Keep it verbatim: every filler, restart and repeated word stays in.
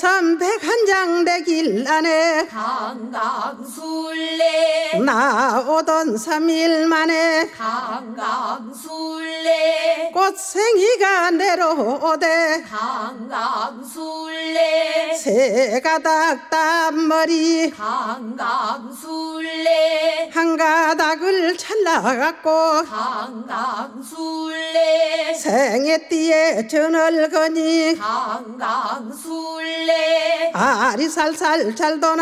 백삼백한 되길 안에 강강술래 나오던 삼 일 만에 강강술래 꽃생이가 내려오대 강강술래 세 가닥 땀머리 강강술래 한 가닥을 잘라갖고 강강술래 생애띠에 전을 거니 강강술래 알이 살살 잘 도나